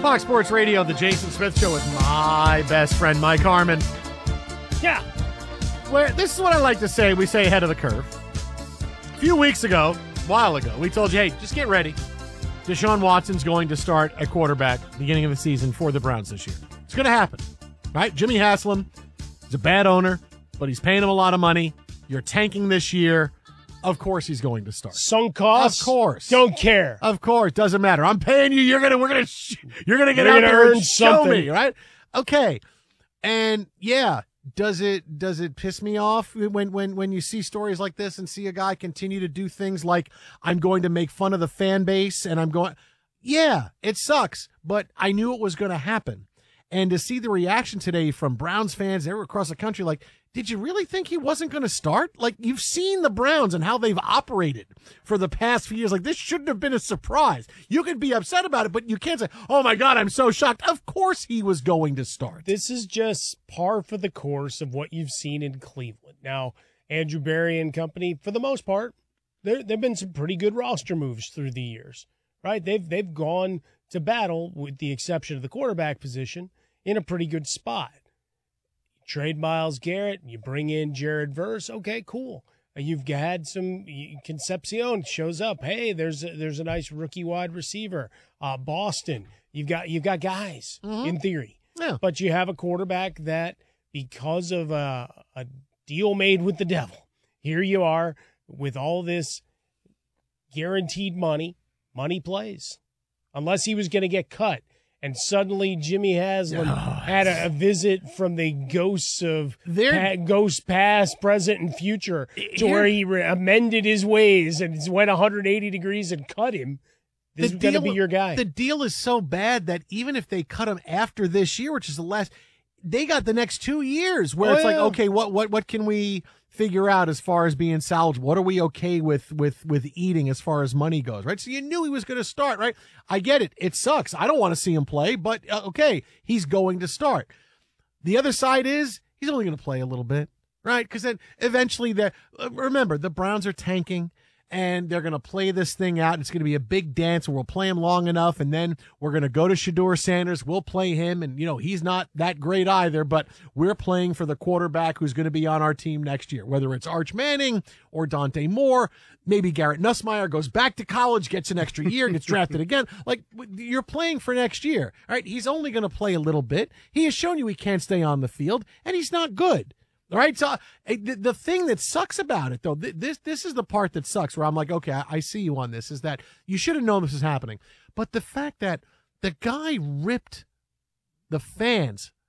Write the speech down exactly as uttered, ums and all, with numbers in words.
Fox Sports Radio, the Jason Smith Show with my best friend, Mike Harmon. Yeah. Where this is what I like to say. We say ahead of the curve. A few weeks ago, a while ago, we told you, hey, just get ready. Deshaun Watson's going to start at quarterback beginning of the season for the Browns this year. It's going to happen, right? Jimmy Haslam is a bad owner, but he's paying him a lot of money. You're tanking this year. Of course he's going to start. Sunk costs. Of course. Don't care. Of course. Doesn't matter. I'm paying you. You're gonna we're gonna sh- you're gonna get You're out gonna there earn and show something. me, right? Okay. And yeah, does it does it piss me off when when when you see stories like this and see a guy continue to do things like I'm going to make fun of the fan base and I'm going yeah, it sucks, but I knew it was going to happen. And to see the reaction today from Browns fans everywhere across the country, like, did you really think he wasn't going to start? Like, you've seen the Browns and how they've operated for the past few years. Like, this shouldn't have been a surprise. You could be upset about it, but you can't say, oh, my God, I'm so shocked. Of course he was going to start. This is just par for the course of what you've seen in Cleveland. Now, Andrew Berry and company, for the most part, there have been some pretty good roster moves through the years, right? They've, they've gone to battle, with the exception of the quarterback position, in a pretty good spot. Trade Myles Garrett, you bring in Jared Verse, okay, cool. You've had some Concepcion shows up. Hey, there's a, there's a nice rookie wide receiver. Uh, Boston, you've got you've got guys mm-hmm. in theory, yeah. But you have a quarterback that, because of a, a deal made with the devil, here you are with all this guaranteed money. Money plays, unless he was going to get cut. And suddenly Jimmy Haslam oh, had a, a visit from the ghosts of pa- ghost past, present, and future to here, where he re- amended his ways and went one hundred eighty degrees and cut him. This is going to be your guy. The deal is so bad that even if they cut him after this year, which is the last, they got the next two years where oh, it's yeah. like, okay, what what what can we figure out as far as being salvageable? What are we okay with with with eating as far as money goes, right? So you knew he was going to start, right? I get it. It sucks. I don't want to see him play, but uh, okay, he's going to start. The other side is he's only going to play a little bit, right? Because then eventually, the uh, remember, the Browns are tanking. And they're going to play this thing out. It's going to be a big dance, and we'll play him long enough, and then we're going to go to Shedeur Sanders. We'll play him, and, you know, he's not that great either, but we're playing for the quarterback who's going to be on our team next year, whether it's Arch Manning or Dante Moore. Maybe Garrett Nussmeier goes back to college, gets an extra year, and gets drafted again. Like, you're playing for next year, all right? He's only going to play a little bit. He has shown you he can't stay on the field, and he's not good. All right, so the, the thing that sucks about it, though, th- this this is the part that sucks, where I'm like, okay, I, I see you on this, is that you should have known this was happening. But the fact that the guy ripped the fans